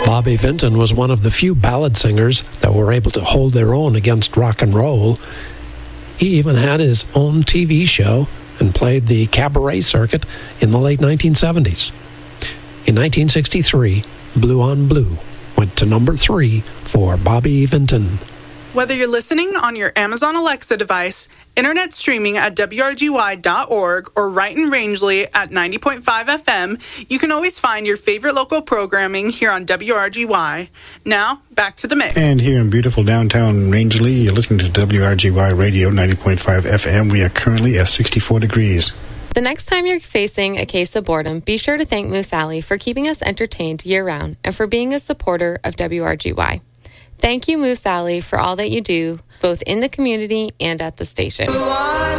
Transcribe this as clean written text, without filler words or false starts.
Bobby Vinton was one of the few ballad singers that were able to hold their own against rock and roll. He even had his own TV show and played the cabaret circuit in the late 1970s. In 1963, Blue on Blue went to number 3 for Bobby Vinton. Whether you're listening on your Amazon Alexa device, internet streaming at WRGY.org, or right in Rangeley at 90.5 FM, you can always find your favorite local programming here on WRGY. Now, back to the mix. And here in beautiful downtown Rangeley, you're listening to WRGY Radio 90.5 FM. We are currently at 64 degrees. The next time you're facing a case of boredom, be sure to thank Moose Alley for keeping us entertained year-round and for being a supporter of WRGY. Thank you, Moose Alley, for all that you do, both in the community and at the station.